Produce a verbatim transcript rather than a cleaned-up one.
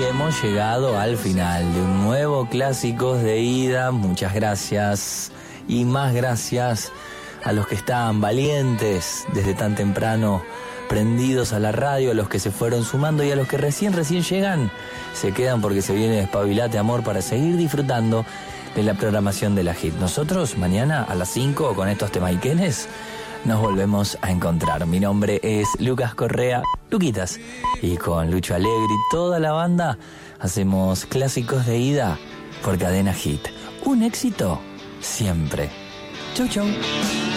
hemos llegado al final de un nuevo Clásicos de Ida. Muchas gracias y más gracias a los que estaban valientes desde tan temprano, prendidos a la radio, a los que se fueron sumando y a los que recién, recién llegan, se quedan porque se viene Despabilate Amor para seguir disfrutando de la programación de la Hit. Nosotros mañana a las cinco con estos temaiquenes nos volvemos a encontrar. Mi nombre es Lucas Correa, Luquitas, y con Lucho Alegre y toda la banda hacemos Clásicos de Ida por Cadena Hit. Un éxito siempre. Chau, chau.